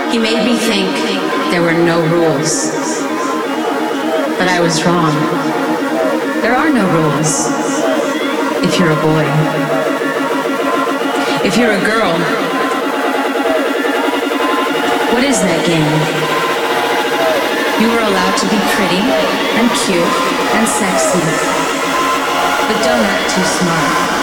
He made me think there were no rules. But I was wrong. There are no rules if you're a boy. If you're a girl, what is that game? You were allowed to be pretty and cute and sexy, but don't act too smart.